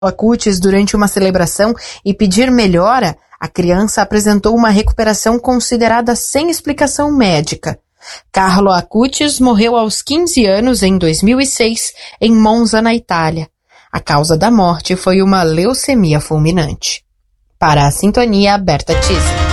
Acutis durante uma celebração e pedir melhora, a criança apresentou uma recuperação considerada sem explicação médica. Carlo Acutis morreu aos 15 anos em 2006, em Monza, na Itália. A causa da morte foi uma leucemia fulminante. Para a Sintonia, Berta Tise.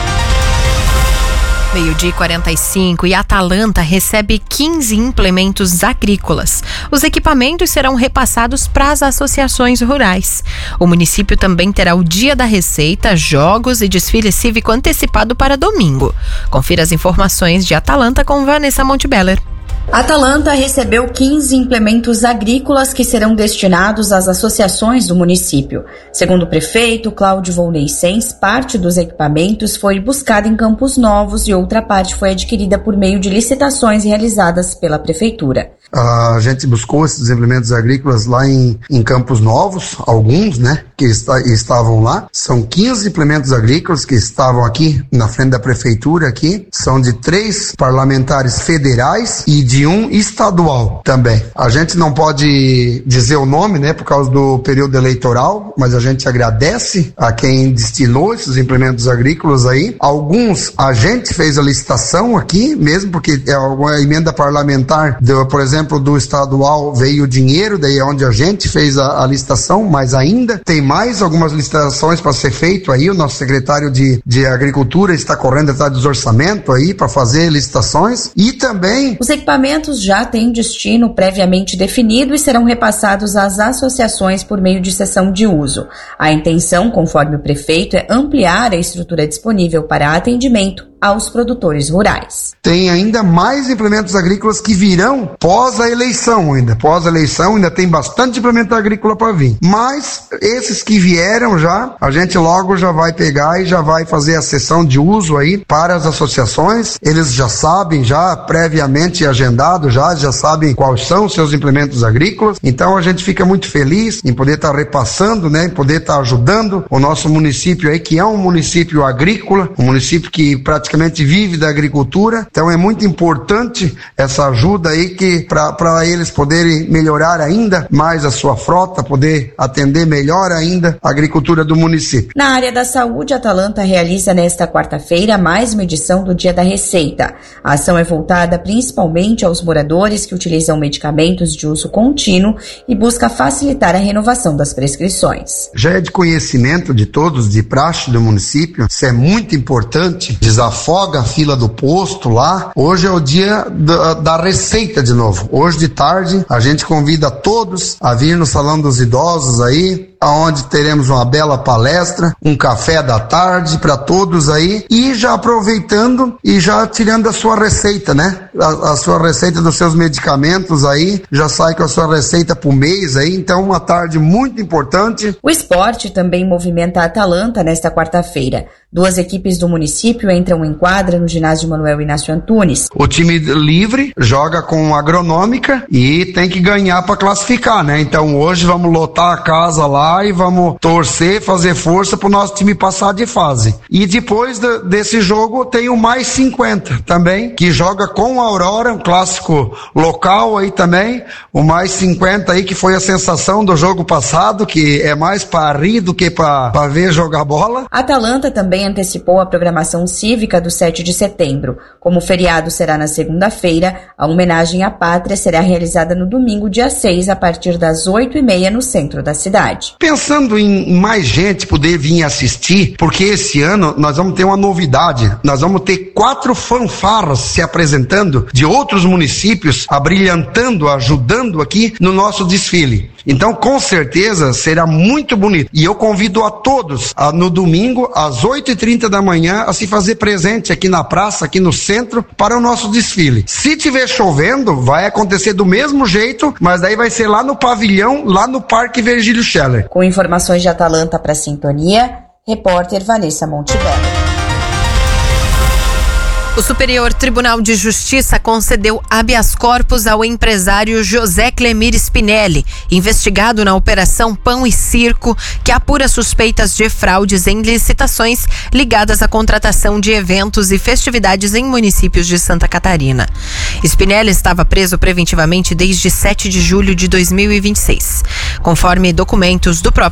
12h45 e a Atalanta recebe 15 implementos agrícolas. Os equipamentos serão repassados para as associações rurais. O município também terá o Dia da Receita, jogos e desfile cívico antecipado para domingo. Confira as informações de Atalanta com Vanessa Montebeller. A Atalanta recebeu 15 implementos agrícolas que serão destinados às associações do município. Segundo o prefeito Cláudio Volney-Sens, parte dos equipamentos foi buscada em Campos Novos e outra parte foi adquirida por meio de licitações realizadas pela prefeitura. A gente buscou esses implementos agrícolas lá em Campos Novos, alguns, que estavam lá. São 15 implementos agrícolas que estavam aqui na frente da prefeitura aqui. São de 3 parlamentares federais e de um estadual também. A gente não pode dizer o nome, por causa do período eleitoral, mas a gente agradece a quem destinou esses implementos agrícolas aí. Alguns a gente fez a licitação aqui, mesmo porque é uma emenda parlamentar, por exemplo, do estadual veio o dinheiro, daí é onde a gente fez a licitação, mas ainda tem mais algumas licitações para ser feito aí. O nosso secretário de Agricultura está correndo atrás dos orçamentos aí para fazer licitações. E também os equipamentos já têm destino previamente definido e serão repassados às associações por meio de cessão de uso. A intenção, conforme o prefeito, é ampliar a estrutura disponível para atendimento aos produtores rurais. Tem ainda mais implementos agrícolas que virão pós a eleição ainda. Pós a eleição ainda tem bastante implemento agrícola para vir. Mas esses que vieram já, a gente logo já vai pegar e já vai fazer a sessão de uso aí para as associações. Eles já sabem, já previamente agendado, já sabem quais são os seus implementos agrícolas. Então a gente fica muito feliz em poder estar repassando, em poder estar ajudando o nosso município aí, que é um município agrícola, um município que praticamente vive da agricultura. Então é muito importante essa ajuda aí que para eles poderem melhorar ainda mais a sua frota, poder atender melhor ainda a agricultura do município. Na área da saúde, a Atalanta realiza nesta quarta-feira mais uma edição do Dia da Receita. A ação é voltada principalmente aos moradores que utilizam medicamentos de uso contínuo e busca facilitar a renovação das prescrições. Já é de conhecimento de todos, de praxe do município, isso é muito importante, desafoga a fila do posto lá. Hoje é o dia da receita de novo. Hoje de tarde a gente convida todos a vir no Salão dos Idosos aí, onde teremos uma bela palestra, um café da tarde para todos aí, e já aproveitando e já tirando a sua receita, a sua receita dos seus medicamentos aí, já sai com a sua receita por mês aí. Então uma tarde muito importante. O esporte também movimenta a Atalanta nesta quarta-feira. 2 equipes do município entram em quadra no ginásio Manuel Inácio Antunes. O time livre joga com agronômica e tem que ganhar para classificar, Então hoje vamos lotar a casa lá e vamos torcer, fazer força para o nosso time passar de fase. E depois desse jogo tem o Mais 50 também, que joga com a Aurora, um clássico local aí também. O Mais 50 aí que foi a sensação do jogo passado, que é mais para rir do que para ver jogar bola. A Atalanta também antecipou a programação cívica do 7 de setembro. Como o feriado será na segunda-feira, a homenagem à pátria será realizada no domingo, dia 6, a partir das 8h30 no centro da cidade. Pensando em mais gente poder vir assistir, porque esse ano nós vamos ter uma novidade. Nós vamos ter 4 fanfarras se apresentando de outros municípios, abrilhantando, ajudando aqui no nosso desfile. Então, com certeza, será muito bonito. E eu convido a todos, no domingo, às 8h30 da manhã, a se fazer presente aqui na praça, aqui no centro, para o nosso desfile. Se tiver chovendo, vai acontecer do mesmo jeito, mas daí vai ser lá no pavilhão, lá no Parque Virgílio Scheller. Com informações de Atalanta para a Sintonia, repórter Vanessa Montebeller. O Superior Tribunal de Justiça concedeu habeas corpus ao empresário José Clemir Spinelli, investigado na Operação Pão e Circo, que apura suspeitas de fraudes em licitações ligadas à contratação de eventos e festividades em municípios de Santa Catarina. Spinelli estava preso preventivamente desde 7 de julho de 2026. Conforme documentos do próprio